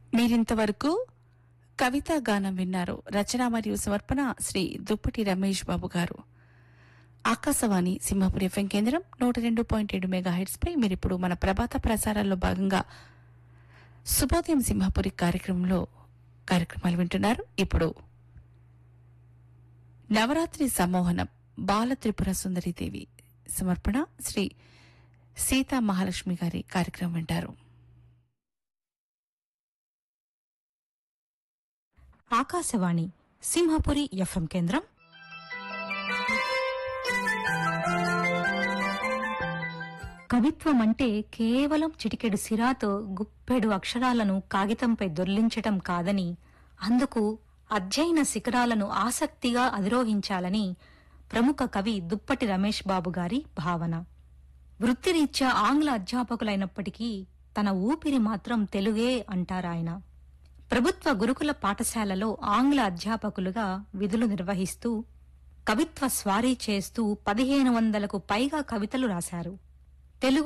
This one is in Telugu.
మీరింతవరకు కవితా గానం విన్నారు. రచన మరియు సమర్పణ శ్రీ దుప్పటి రమేష్ బాబు గారు. ఆకాశవాణి సింహపురి ఎఫ్ఎం కేంద్రం 102.7 మెగాహెర్ట్జ్ పై మీరిప్పుడు మన ప్రభాత ప్రసారాల్లో భాగంగా శుభోదయం సింహపురి కార్యక్రమాలు వింటున్నారు. ఇప్పుడు నవరాత్రి సమ్మోహనం బాల త్రిపుర సుందరీదేవి సమర్పణ శ్రీ సీతా మహాలక్ష్మి గారి కార్యక్రమం వింటారు. ఆకాశవాణి సింహపురి ఎఫ్ఎం కేంద్రం. కవిత్వం అంటే కేవలం చిటికెడు సిరాతో గుప్పెడు అక్షరాలను కాగితంపై దొర్లించటం కాదని, అందుకు అధ్యయన శిఖరాలను ఆసక్తిగా అధిరోహించాలని ప్రముఖ కవి దుప్పటి రమేష్ బాబు గారి భావన. వృత్తిరీత్యా ఆంగ్ల అధ్యాపకులైనప్పటికీ తన ఊపిరి మాత్రం తెలుగే అంటారాయన. ప్రభుత్వ గురుకుల పాఠశాలలో ఆంగ్ల అధ్యాపకులుగా విధులు నిర్వహిస్తూ కవిత్వ స్వారీ చేస్తూ 1500కు పైగా కవితలు రాశారు.